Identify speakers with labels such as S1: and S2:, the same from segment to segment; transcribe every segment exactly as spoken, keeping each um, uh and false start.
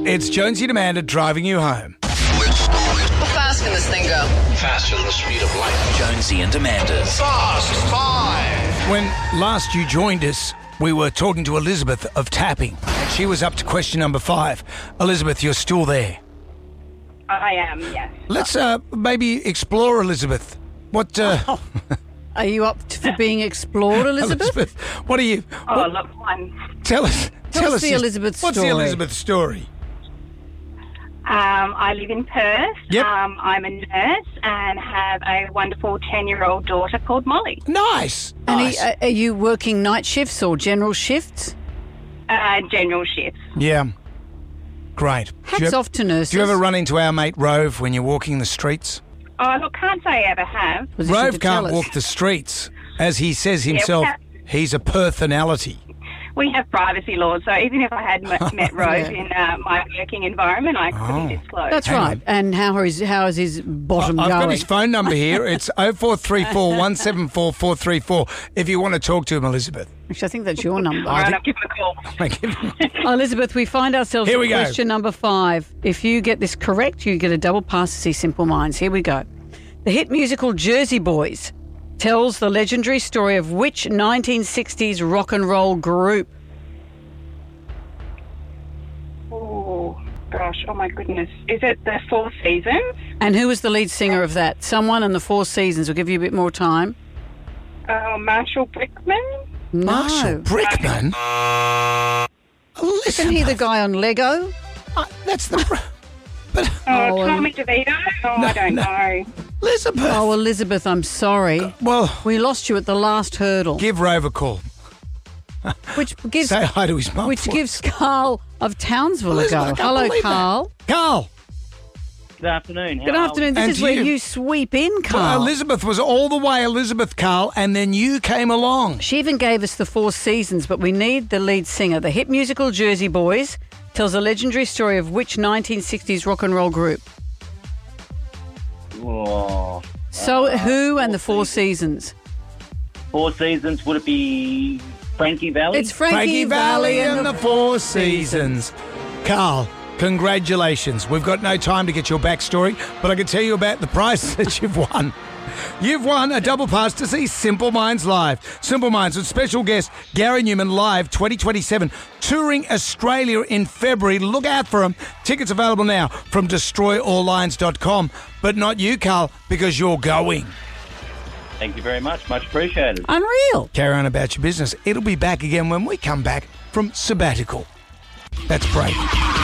S1: It's Jonesy and Amanda driving you home.
S2: How fast can this thing go?
S3: Faster than the speed of light.
S4: Jonesy and Amanda's
S3: Fast Five.
S1: When last you joined us, we were talking to Elizabeth of Tapping. She was up to question number five. Elizabeth, you're still there.
S5: I am, yes.
S1: Let's uh, maybe explore, Elizabeth. What... Uh,
S6: Oh. Are you up to, for being explored, Elizabeth?
S1: Elizabeth, what are you...
S5: Oh,
S1: what-
S5: look, one.
S1: Tell us...
S6: Tell
S1: tell
S6: us the
S1: your-
S6: Elizabeth
S1: What's the
S6: story.
S1: Elizabeth story?
S5: Um, I live in Perth.
S1: Yep.
S5: Um, I'm a nurse and have a wonderful ten-year-old daughter called Molly.
S1: Nice.
S6: And
S1: nice.
S6: are, are you working night shifts or general shifts?
S5: Uh, general shifts.
S1: Yeah. Great. Do
S6: Hats
S1: you, ev-
S6: off to nurses.
S1: do you ever run into our mate Rove when you're walking the streets?
S5: Oh, look, can't say I ever have.
S6: Position
S1: Rove
S6: to tell
S1: can't
S6: us.
S1: walk the streets. As he says
S5: we
S1: himself,
S5: have-
S1: he's a personality.
S5: We have privacy laws, so even if I had m- met Rose
S6: Yeah.
S5: in uh, my working environment, I couldn't
S1: Oh.
S5: disclose.
S6: That's
S1: Hang
S6: right.
S1: on.
S6: And how is how is his bottom
S1: I've
S6: going?
S1: got his phone number here. It's oh four three four, one seven four, four three four if you want to talk to him, Elizabeth.
S6: Actually, I think that's your number.
S5: All right,
S1: think-
S5: I'll give him a call.
S1: Thank you.
S6: Elizabeth, we find ourselves
S1: Here
S6: at
S1: we go.
S6: question number five. If you get this correct, you get a double pass to see Simple Minds. Here we go. The hit musical Jersey Boys tells the legendary story of which nineteen sixties rock and roll group?
S5: Oh, gosh. Oh, my goodness. Is it the Four Seasons?
S6: And who was the lead singer of that? Someone in the Four Seasons. We'll give you a bit more time.
S5: Uh, Marshall Brickman?
S6: No.
S1: Marshall Brickman?
S6: Isn't he the guy on Lego?
S1: Uh, that's the... Br- but,
S5: Oh,
S6: Oh, um,
S5: Tommy DeVito? Oh, I don't
S1: no.
S5: know.
S1: Elizabeth.
S6: Oh, Elizabeth, I'm sorry.
S1: Well,
S6: We lost you at the last hurdle,
S1: give Rove a call.
S6: which gives
S1: Say hi to his mum.
S6: which
S1: for us.
S6: gives Carl of Townsville
S1: Elizabeth, I
S6: a go.
S1: can't
S6: Hello,
S1: believe that.
S6: Carl.
S1: Carl.
S7: Good afternoon. How
S6: Good
S7: are
S6: afternoon. This
S1: And
S6: is
S1: to
S6: where
S1: you.
S6: you sweep in,
S1: Well,
S6: Carl.
S1: Elizabeth was all the way Elizabeth, Carl, and then you came along.
S6: She even gave us the Four Seasons, but we need the lead singer. The hit musical Jersey Boys tells a legendary story of which nineteen sixties rock and roll group?
S7: we? Oh,
S6: So who and the Four Seasons?
S7: Four Seasons, would it be Frankie Valley?
S6: It's Frankie,
S1: Frankie Valley and the Four Seasons. Carl, congratulations. We've got no time to get your backstory, but I can tell you about the prize that you've won. You've won a double pass to see Simple Minds live. Simple Minds with special guest Gary Newman live twenty twenty-seven, touring Australia in February. Look out for them. Tickets available now from destroy all lines dot com. But not you, Carl, because you're going.
S7: Thank you very much. Much appreciated.
S6: Unreal.
S1: Carry on about your business. It'll be back again when we come back from sabbatical. That's Brady.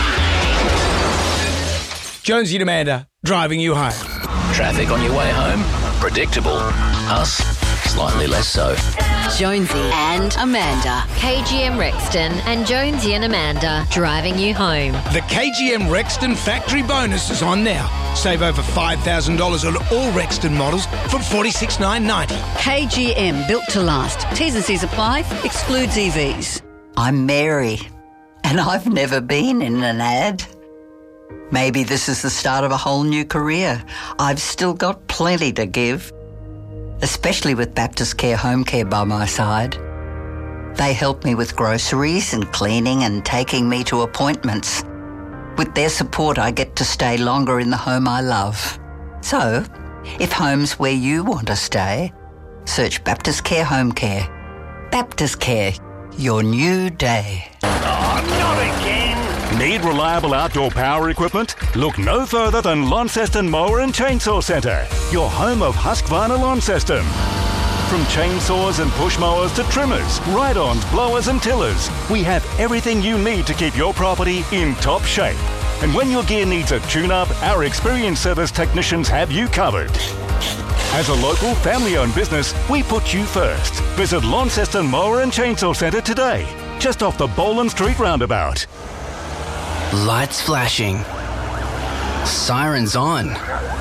S1: Jonesy and Amanda driving you home.
S4: traffic on your way home. Predictable. Us, slightly less so.
S8: Jonesy and Amanda.
S9: K G M Rexton and Jonesy and Amanda driving you home.
S1: The K G M Rexton factory bonus is on now. Save over five thousand dollars on all Rexton models from forty-six thousand nine hundred ninety dollars.
S6: K G M, built to last. T's and C's apply. Excludes E Vs.
S10: I'm Mary, and I've never been in an ad. Maybe this is the start of a whole new career. I've still got plenty to give, especially with Baptist Care Home Care by my side. They help me with groceries and cleaning and taking me to appointments. With their support, I get to stay longer in the home I love. So, if home's where you want to stay, search Baptist Care Home Care. Baptist Care, your new day.
S3: Not again.
S11: Need reliable outdoor power equipment? Look no further than Launceston Mower and Chainsaw Centre, your home of Husqvarna Lawn System. From chainsaws and push mowers to trimmers, ride-ons, blowers and tillers, we have everything you need to keep your property in top shape. And when your gear needs a tune-up, our experienced service technicians have you covered. As a local, family-owned business, we put you first. Visit Launceston Mower and Chainsaw Centre today, just off the Boland Street roundabout.
S4: Lights flashing. Sirens on.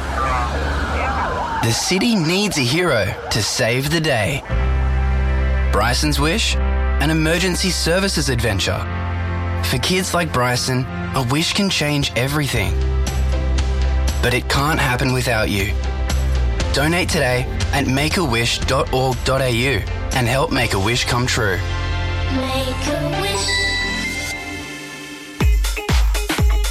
S4: The city needs a hero to save the day. Bryson's Wish, an emergency services adventure. For kids like Bryson, a wish can change everything. But it can't happen without you. Donate today at make a wish dot org dot a u and help make a wish come true.
S12: Make a wish.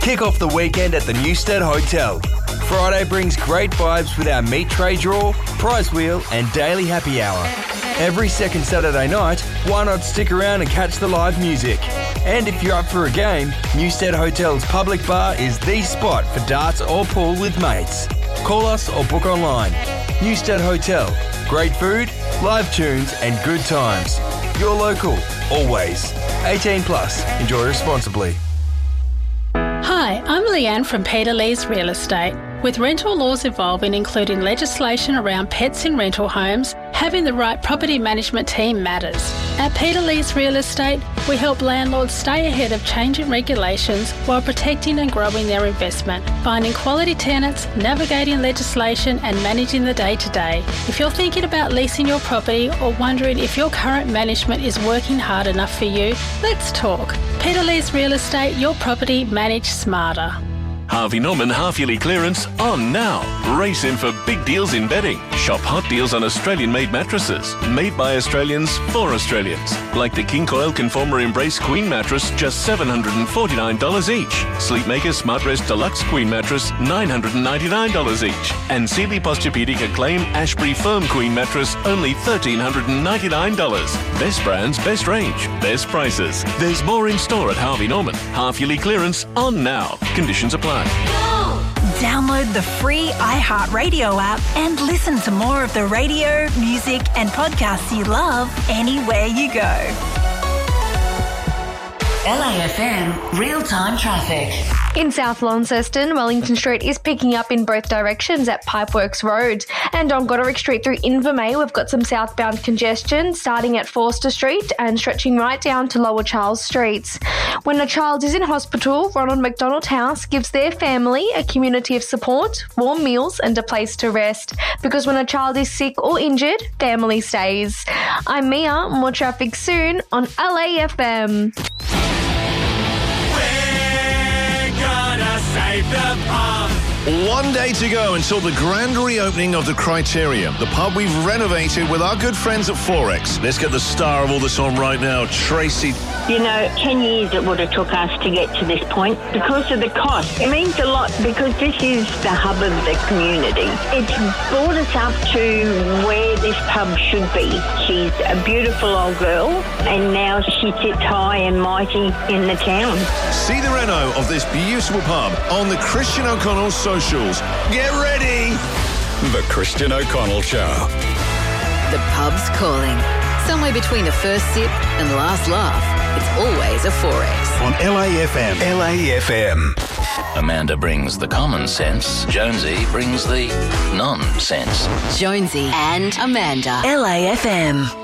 S12: Kick off the weekend at the Newstead Hotel. Friday brings great vibes with our meat tray draw, prize wheel and daily happy hour. Every second Saturday night, why not stick around and catch the live music? And if you're up for a game, Newstead Hotel's public bar is the spot for darts or pool with mates. Call us or book online. Newstead Hotel. Great food, live tunes and good times. You're local, always. eighteen plus. Enjoy responsibly.
S13: Hi, I'm Leanne from Peter Lee's Real Estate. With rental laws evolving, including legislation around pets in rental homes, having the right property management team matters. At Peter Lee's Real Estate, we help landlords stay ahead of changing regulations while protecting and growing their investment, finding quality tenants, navigating legislation and managing the day-to-day. If you're thinking about leasing your property or wondering if your current management is working hard enough for you, let's talk. Peter Lee's Real Estate, your property managed smarter.
S14: Harvey Norman half-yearly clearance on now. Race in for big deals in bedding. Shop hot deals on Australian-made mattresses. Made by Australians for Australians. Like the King Coil Conformer Embrace Queen mattress, just seven hundred forty-nine dollars each. Sleepmaker Smartrest Deluxe Queen mattress, nine hundred ninety-nine dollars each. And Sealy Posturepedic Acclaim Ashbury Firm Queen mattress, only one thousand three hundred ninety-nine dollars. Best brands, best range, best prices. There's more in store at Harvey Norman. Half-yearly clearance on now. Conditions apply.
S15: Download the free iHeartRadio app and listen to more of the radio, music and podcasts you love anywhere you go.
S8: L A F M real-time traffic.
S16: In South Launceston, Wellington Street is picking up in both directions at Pipeworks Road. And on Goderick Street through Invermay, we've got some southbound congestion starting at Forster Street and stretching right down to Lower Charles Streets. When a child is in hospital, Ronald McDonald House gives their family a community of support, warm meals and a place to rest. Because when a child is sick or injured, family stays. I'm Mia, more traffic soon on L A F M.
S17: Save the pub. One day to go until the grand reopening of the Criterium, the pub we've renovated with our good friends at Forex. Let's get the star of all this on right now, Tracy.
S18: You know, ten years it would have took us to get to this point because of the cost. It means a lot because this is the hub of the community. It's brought us up to where this pub should be. She's a beautiful old girl and now she sits high and mighty in the town.
S17: See the reno of this beautiful pub on the Christian O'Connell socials. Get ready!
S19: The Christian O'Connell Show.
S8: The pub's calling. Somewhere between the first sip and the last laugh, it's always a Forex.
S19: On L A F M. L A F M. Amanda brings the common sense. Jonesy brings the nonsense.
S8: Jonesy and Amanda. L A F M.